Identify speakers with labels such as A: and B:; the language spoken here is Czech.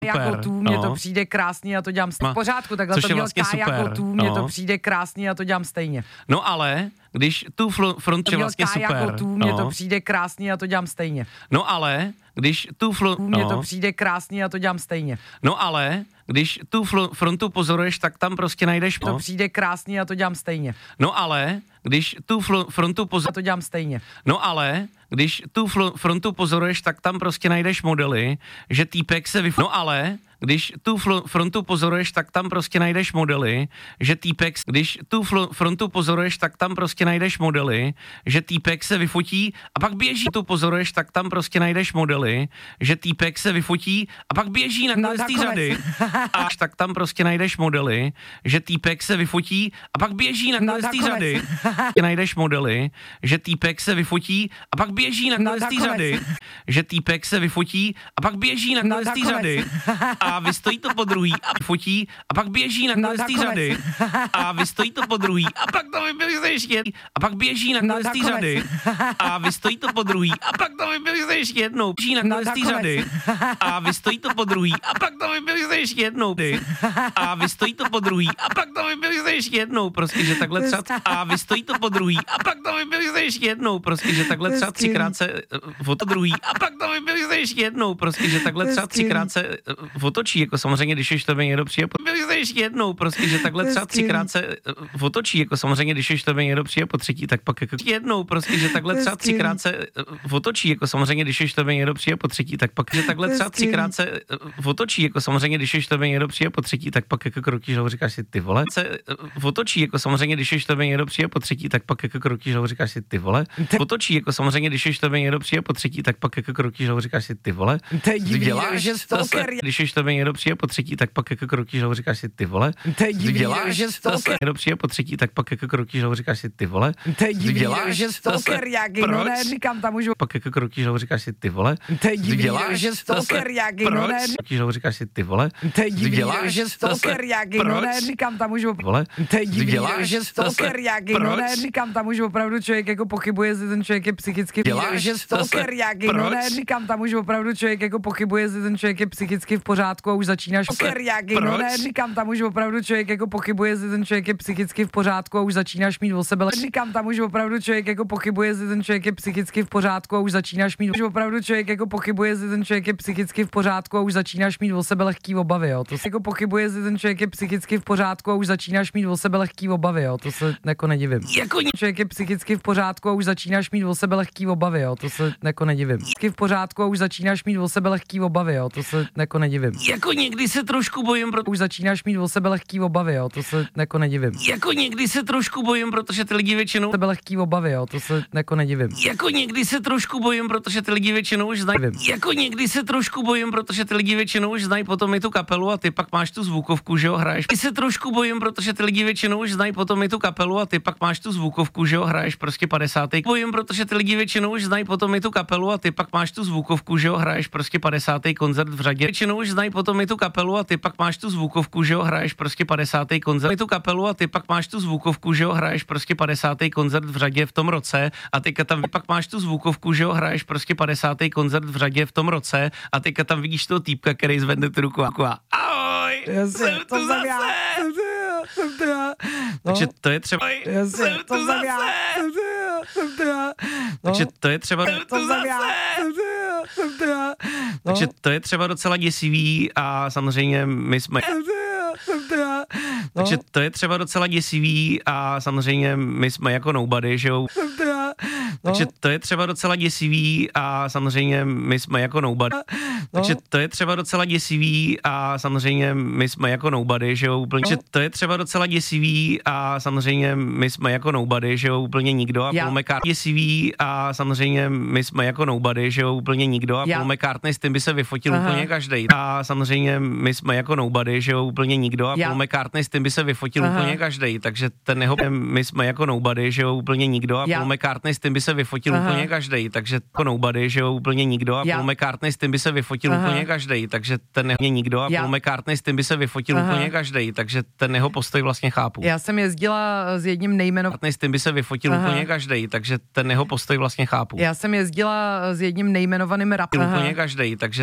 A: Jako tu, mně to přijde krásný a to dělám v pořádku, takhle to měl vlastně jako tu, mně to přijde krásný a to dělám stejně.
B: No ale, když tu frontu je vlastně super.
A: Jako tu, mně to přijde krásný a to dělám stejně.
B: No ale, když tu
A: mně to přijde krásný a to dělám stejně.
B: No ale, když tu frontu pozoruješ, tak tam prostě najdeš...
A: To přijde krásný a to dělám stejně.
B: No ale, když tu frontu pozoruješ...
A: A to dělám stejně.
B: No ale, když tu frontu pozoruješ, tak tam prostě najdeš modely, že týpek se No ale, když tu frontu pozoruješ, tak tam prostě najdeš modely, že týpek... Když tu frontu pozoruješ, tak tam prostě najdeš modely, že týpek se vyfotí a pak běží. Tu pozoruješ, tak tam prostě najdeš modely, že týpek se vyfotí a pak běží na konec té řady. A tak tam prostě najdeš modely, že týpek se vyfotí a pak běží na konec té řady. Najdeš modely, že týpek se vyfotí a pak běží na konec té řady. Že týpek se vyfotí a pak běží na konec té řady. A vystojí to po druhý a fotí a pak běží na konec té řady. A vystojí to po druhý a pak to vyběží ještě a pak běží na konec té řady. A vystojí to po druhý a pak to vyběží ještě jednou. Běží na konec té řady. A vystojí to po druhý a pak to vyběží ještě jednou. A vystojí to po druhý a pak to vyběží ještě jednou, prostě, že takhle třeba a vystojí to po druhý a pak to vyběží ještě jednou, prostě, že takhle třeba třikrát se druhý a pak to vyběží ještě jednou, prostě, že takhle třeba třikrát se otočí, jako samozřejmě, když už to by někdo přijde, ještě jednou, prostě, že takhle třeba třikrát se otočí, jako samozřejmě, když už to by někdo přijde po třetí, tak pak jako jednou, prostě, že takhle třeba třikrát se otočí, jako samozřejmě, když už to by někdo přijde po třetí, tak pak, že takhle třeba třikrát se otočí, jako samozřejmě, když už to by někdo přijde po třetí, tak pak jako krotíš hlavu, říkáš si ty vole, se otočí, jako samozřejmě, když už to by někdo přijde po třetí, tak pak jako krotíš hlavu, říkáš si ty vole, otočí, jako samozřejmě, když už to by někdo přijde po třetí, tak pak jako krotíš hlavu, říkáš si ty vole,
A: že stalker,
B: když už to by někdo přijde po třetí, tak pak jako krotíš hlavu, říkáš si ty vole,
A: že stalker,
B: někdo přijde po třetí, tak pak jako krotíš hlavu, říkáš si ty vole,
A: že stalker, jaký, no ne, říkám tam už,
B: pak jako krotíš hlavu, říkáš si ty vole,
A: že stalker, jaký, no ne,
B: krotíš hlavu, říkáš si ty vole,
A: že stalker, jaký, no ne, říkám tam už,
B: vole,
A: že stalker, jaký, no ne, říkám tam už opravdu člověk jako pochybuje, jestli ten člověk je psychicky, že stalker, jaký, no ne, říkám tam už opravdu člověk jako pochybuje, jestli ten člověk je psychicky v pořádku a už začínáš jaký, no ne, říkám tam už opravdu člověk jako pochybuje, jestli ten člověk je psychicky v pořádku a už začínáš mít o sebe, říkám tam už opravdu člověk jako pochybuje, jestli ten člověk je psychicky v pořádku a už začínáš mít opravdu člověk jako pochybuje, jestli ten člověk je psychicky v pořádku a už začínáš mít o sebe lehký obavy, jo. To se jako pochybuje, jestli ten člověk je psychicky v pořádku a už začínáš mít o sebe lehký obavy, jo. To se jako nedivím. Jako člověk je psychicky v pořádku a už začínáš mít o sebe lehký obavy, jo. To se jako nedivím. V pořádku a už začínáš mít o sebe lehký obavy, jo. To se jako nedivím.
B: Jako někdy se trošku bojím,
A: už začínáš mít o sebe lehký obavy, jo. To se jako nedivím.
B: Jako někdy se trošku bojím, protože ty lidi většinou
A: sebe lehký obavy, jo. To se jako nedivím.
B: Jako někdy se trošku bojím, protože ty lidi většinou už znají. Jako někdy se trošku bojím, protože ty lidi většinou už znají potom i tu kapelu a ty pak máš tu zvukovku, že jo, hraješ. Ty se trošku bojím, protože ty lidi většinou už znají potom i tu kapelu a ty pak máš tu zvukovku, že jo, hraješ prostě 50. Bojím, protože ty lidi většinou už znají potom i tu kapelu a ty pak máš tu zvukovku, že jo, hraješ prostě 50. koncert v řadě. Většinou už znají potom i tu kapelu a ty pak máš tu zvukovku, že jo, hraješ prostě 50. koncert. I tu kapelu a ty pak máš tu zvukovku, že jo, hraješ prostě 50. koncert v řadě v tom roce a teďka tam pak máš tu zvukovku, že jo, hraješ prostě 50. koncert v řadě v tom roce a teďka tam vidíš toho týpka, který zvedne tu ruku a ahoj, jsem tu zase. Takže to je třeba jsem tu zase. Takže to je třeba takže to je třeba docela děsivý a samozřejmě my jsme takže to je třeba docela děsivý a samozřejmě my jsme jako nobody, že jo. Takže to je třeba docela děsivý a samozřejmě my jsme jako nobody. Takže to je třeba docela děsivý a samozřejmě my jsme jako nobody, že jo, úplně. Takže to je třeba docela děsivý a samozřejmě my jsme jako nobody, že jo, úplně nikdo a Paul McCartney děsivý a samozřejmě my jsme jako nobody, že jo, úplně nikdo a Paul McCartney s tím by se vyfotil úplně každej. A samozřejmě my jsme jako nobody, že jo, úplně nikdo a Paul McCartney s tím by se vyfotil úplně každej, takže ten jeho my jsme jako nobody, že jo, úplně nikdo a Paul McCartney s tím by se vyfotil úplně každej, takže jako nobody, že jo, úplně nikdo a Paul McCartney s tím by se vyfotil úplně každej, takže ten jeho nikdo a Paul McCartney s tím by se vyfotil úplně každej, takže ten jeho postoj vlastně chápu.
A: Já jsem jezdila s jedním nejmenovaným
B: s tím by se vyfotil úplně každej, takže ten jeho postoj vlastně chápu.
A: Já jsem jezdila s jedním nejmenovaným raperem
B: úplně každej, takže